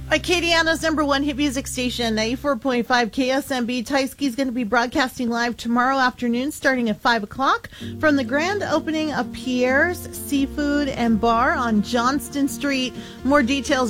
Acadiana's number one hit music station, 94.5 KSMB. Tyski's going to be broadcasting live tomorrow afternoon starting at 5 o'clock from the grand opening of Pierre's Seafood and Bar on Johnston Street. More details